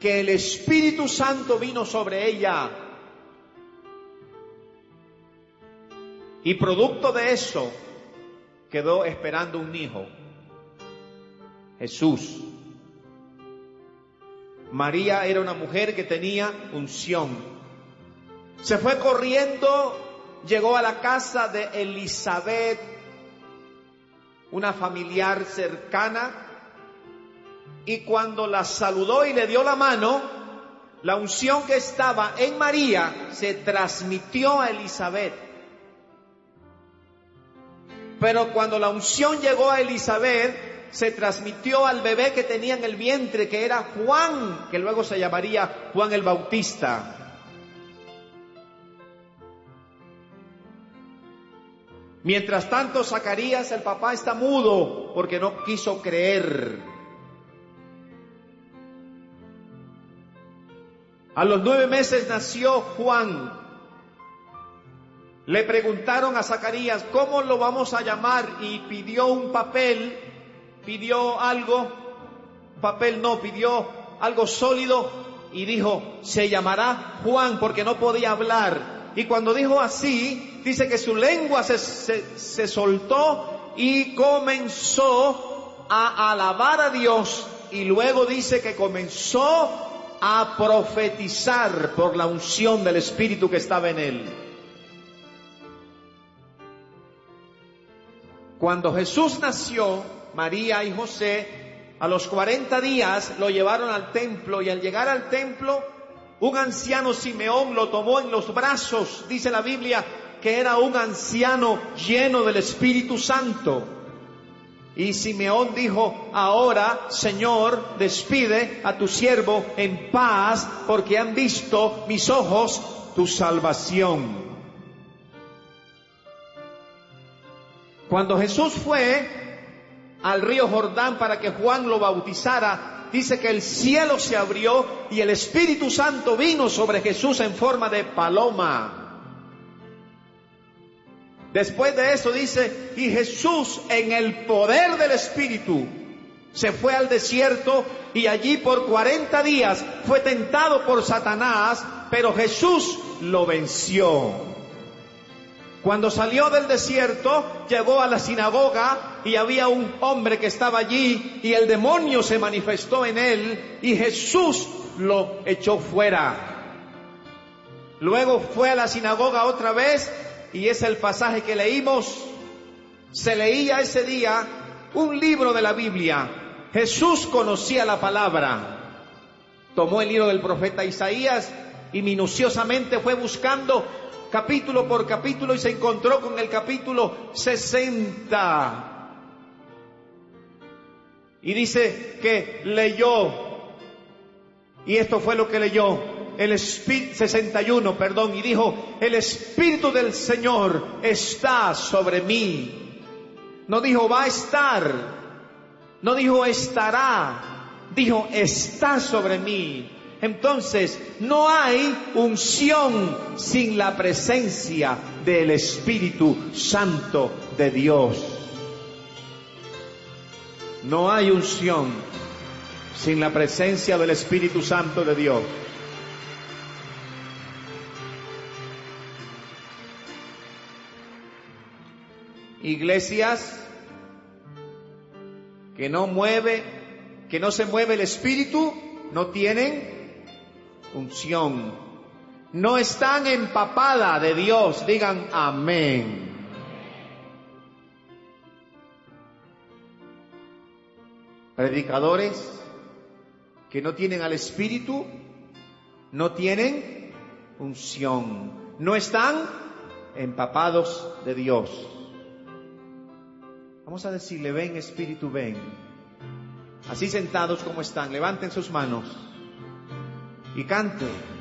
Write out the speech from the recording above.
que el Espíritu Santo vino sobre ella. Y producto de eso, quedó esperando un hijo, Jesús. María era una mujer que tenía unción. Se fue corriendo, llegó a la casa de Elizabeth, una familiar cercana, y cuando la saludó y le dio la mano, la unción que estaba en María se transmitió a Elizabeth. Pero cuando la unción llegó a Elizabeth, se transmitió al bebé que tenía en el vientre, que era Juan, que luego se llamaría Juan el Bautista. Mientras tanto, Zacarías, el papá, está mudo porque no quiso creer. A los 9 meses nació Juan. Le preguntaron a Zacarías, ¿cómo lo vamos a llamar? Y pidió un papel, pidió algo, papel no, pidió algo sólido y dijo, se llamará Juan, porque no podía hablar. Y cuando dijo así, dice que su lengua se soltó y comenzó a alabar a Dios, y luego dice que comenzó a profetizar por la unción del Espíritu que estaba en él. Cuando Jesús nació, María y José, a los 40 días lo llevaron al templo, y al llegar al templo, un anciano Simeón lo tomó en los brazos. Dice la Biblia que era un anciano lleno del Espíritu Santo. Y Simeón dijo, ahora, Señor, despide a tu siervo en paz, porque han visto mis ojos tu salvación. Cuando Jesús fue al río Jordán para que Juan lo bautizara, dice que el cielo se abrió y el Espíritu Santo vino sobre Jesús en forma de paloma. Después de eso dice, y Jesús en el poder del Espíritu se fue al desierto, y allí por 40 días fue tentado por Satanás, pero Jesús lo venció. Cuando salió del desierto, llegó a la sinagoga y había un hombre que estaba allí y el demonio se manifestó en él y Jesús lo echó fuera. Luego fue a la sinagoga otra vez, y es el pasaje que leímos. Se leía ese día un libro de la Biblia. Jesús conocía la palabra. Tomó el libro del profeta Isaías y minuciosamente fue buscando capítulo por capítulo y se encontró con el capítulo 60. Y dice que leyó, y esto fue lo que leyó, el Espíritu 61, y dijo, el Espíritu del Señor está sobre mí. No dijo va a estar, no dijo estará, dijo está sobre mí. Entonces, no hay unción sin la presencia del Espíritu Santo de Dios. No hay unción sin la presencia del Espíritu Santo de Dios. Iglesias que no se mueve el Espíritu, no tienen unción, no están empapadas de Dios. Digan amén. Predicadores que no tienen al Espíritu, no tienen unción, no están empapados de Dios. Vamos a decirle, ven Espíritu, ven. Así sentados como están, levanten sus manos y cante.